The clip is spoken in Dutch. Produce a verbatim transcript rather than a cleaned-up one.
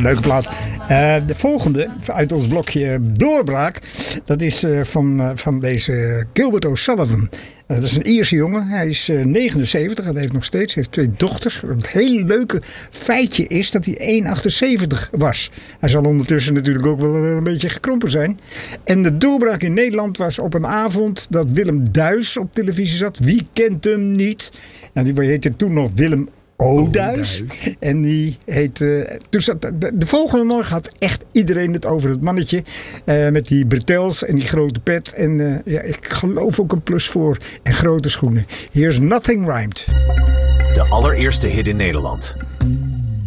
leuke plaat. Uh, de volgende uit ons blokje Doorbraak. Dat is uh, van, uh, van deze Gilbert O'Sullivan. Uh, dat is een Ierse jongen. Hij is uh, negenenzeventig. Hij leeft nog steeds. Hij heeft twee dochters. Het hele leuke feitje is dat hij één komma achtenzeventig was. Hij zal ondertussen natuurlijk ook wel een beetje gekrompen zijn. En de doorbraak in Nederland was op een avond dat Willem Duis op televisie zat. Wie kent hem niet? Nou, die heette toen nog Willem Oduis. En die heette. Dus dat, de, de volgende morgen had echt iedereen het over het mannetje. Uh, met die bretels en die grote pet. En uh, ja, ik geloof ook een plus voor. En grote schoenen. Here's Nothing Rhymed. De allereerste hit in Nederland.